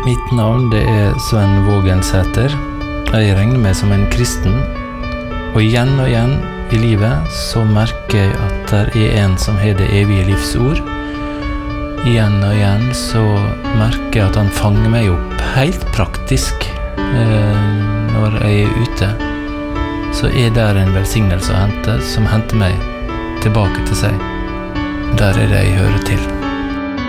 Mitt navn det Sven Vågensæter. Jeg regner meg som en kristen, og igjen i livet så merker jeg at det en som har det evige livsord. Igjen og igjen så merker jeg at han fanger meg opp helt praktisk når jeg ute. Så der en velsignelse å hente som henter meg tilbake til seg. Der det jeg hører til.